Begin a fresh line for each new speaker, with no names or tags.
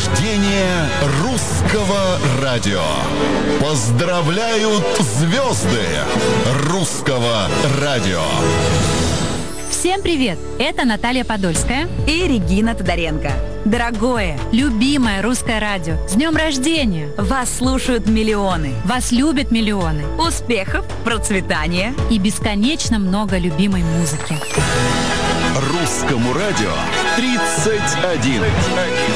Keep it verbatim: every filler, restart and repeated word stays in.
рождения русского радио. Поздравляют звезды русского радио.
Всем привет! Это Наталья Подольская
и Регина Тодоренко. Дорогое,
любимое русское радио, с днем рождения!
Вас слушают миллионы.
Вас любят миллионы.
Успехов, процветания
и бесконечно много любимой музыки.
Русскому радио тридцать один.